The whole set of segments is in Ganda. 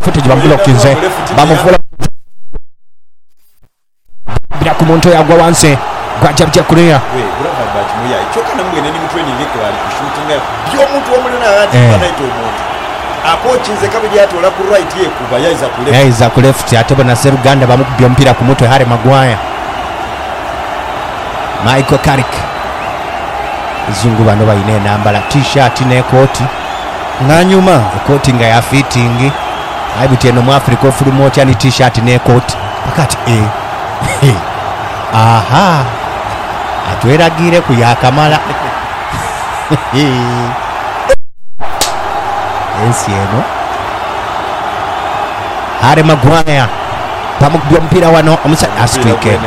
footage bamulokinze bamuvula bila ku muntu yagwa wansi gwajja kulia choka namwene ni training yake ali shooting byo muntu omulina ati anaito omuntu akochinze kabiri atola ku right ye kuba yaiza ku left ate bona Seruganda bamukubya mpira ku mutwe Harry Maguire Michael Carrick zungu bano bayine nambala t-shirt ne coat nanyuma coat nga ya fitting aibuti eno mu Africa ofulumo cyane t-shirt ne coat akati aha atweragire ku yakamala eno Harry Maguire pamukubya mpira wano omusa astwike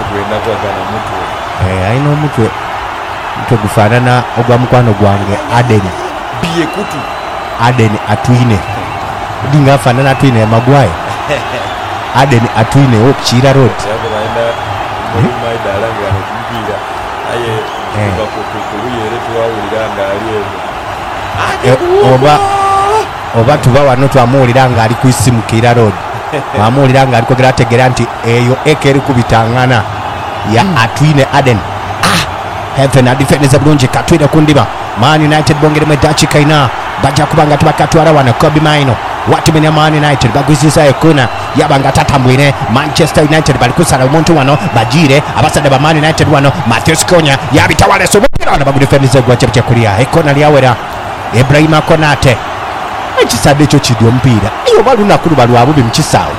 aino mutwe gufanana ogwa mukwano gwange Aden biye kutu Aden Atwine dinga fanana Atwine Maguire Aden Atwine okchira road oba tuba wano twamuwulira nga ali ku isimu Kira road twamuwulira nga aliko gerategera nti eyo ekeri kubitangana ya Atwine Aden Heaven adifeneza bulungi Katwine kundiba Man United bongeremu eddakiika ina bajja kubanga tubakatwala wano Kobe Maino watumenya Man United bagwizisa ekuna yabanga tatambwine Manchester United bali kusala omuntu wano bajire abasade ba Man United wano Matheus Konya yabitawale somupira wano bagudifeneza gwa chepche kulia ekona lyawera Ibrahima Konate ekisade ekyo kidyo mpira iyo baluna kulu balwabubi mkisawo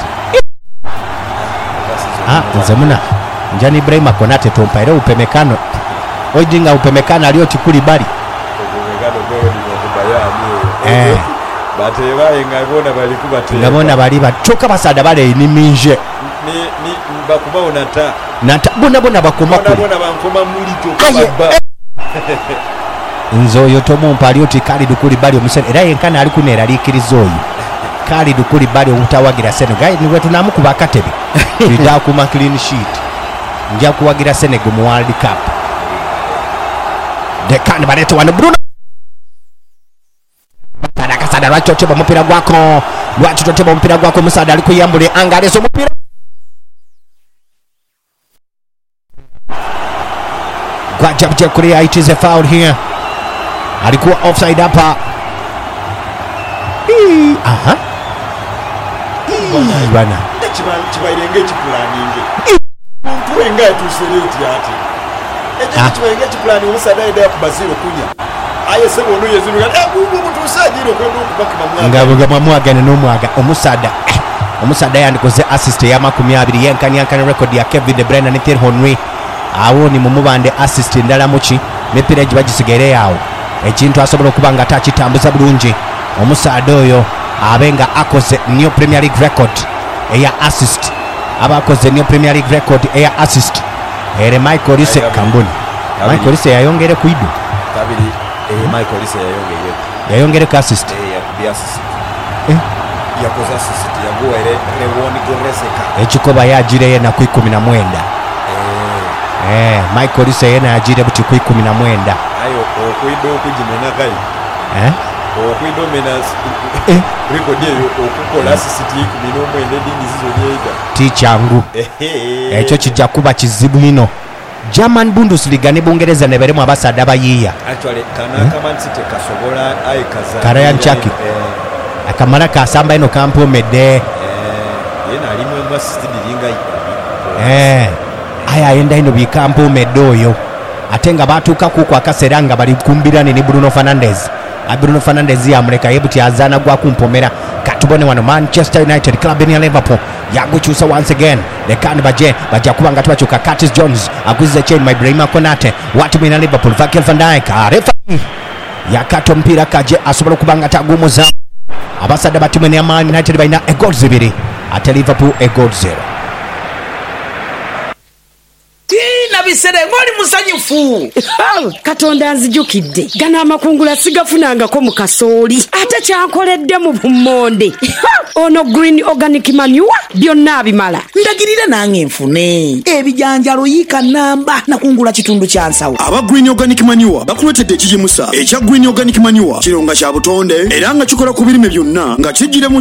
nzemuna njani Ibrahima Konate tompaire upemekano Ojinga upemekana aliyo tikuli bali batebaye ngabona bali kubate ngabona bali batoka basada bale ni minje ni bakubaona nata bona bakoma bankoma mulito baba nzo yotomo mpali oti kali dukuli bali omusere era yenkana ali kunera likirizo oyo kali dukuli bali omutawagira Senegal ni wetu namukuba katebe bita kuma clean sheet nja kuwagira Senegal mu World Cup de kan bareto wana Bruno Taraka sada lwacho teba mupira gwako lwacho teba mupira gwako musada aliko yambule angaleso mupira gwajja kulia it is a foul here alikuwa offside hapa aha bwana chibairenge chiplaninge muntu wenga tuseleti ati chibairenge chiplani usada ida kubaziro kunya aye sebo no yeziruga muntu usajiro kwendo kubaka ngabuga mamwaga n'omwaga omusada yandikoze assist ya 20 yenkanya record ya Kevin De Bruyne ne Thierry Henry awo ni mumubande assist ndala muchi mepira gibagisigere yawo ekintu asobola kubanga takitambuza bulungi omusada oyo abenga akoze new Premier League record eya assist abakoze new Premier League record eya assist ere Michael Olise kambuni Michael Olise yayongere kuidu kabiri Michael Olise yayongere ka assist ya assist yakoze assist yaguwa ere Rewoni Goreseka ekikoba yagire yena ku 19 Michael Olise yena yagire buti ku 19 ayo okuido kujimena kai okuido menas record yo okukola assist 19 ndingi zizonyega tichangu ekyo kijja kuba kizibu ino German Bundesliga ne Bungereza ne beremu abasada bayiya actually kana Man City kasobola ay kaza Karayan Chaki akamara kasamba ino kampo mede yena alimwe assist dilinga aya yenda ino bikampo medoyo atenga batuka kuko akaseranga bali kumbirane ni Bruno Fernandes yamuleka yebuti azana gwa kumpomera katubone wano Manchester United club in Liverpool yaguchusa once again the can baje kubanga tubachuka Curtis Jones aguzize chain my Ibrahima Konate watu in Liverpool Virgil van Dijk refa yakato mpira kaje asobola kubanga tagumuza abasada batimene ya Man United baina a goal 2 ate Liverpool a goal 0 Nabisere ngoli musanyufu Katonda nzijukidde gana amakungula sigafunangako mu kasooli ate kyankoledde mu bumonde ono Green Organic Manure byonna bimala ndagirira nange nfune ebijanjalo yika namba nakungula kitundu kyansawo aba Green Organic Manure bakuletedde ekijimusa ekya Green Organic Manure kironga kya butonde era nga kikola ku birime byonna nga kijjiremu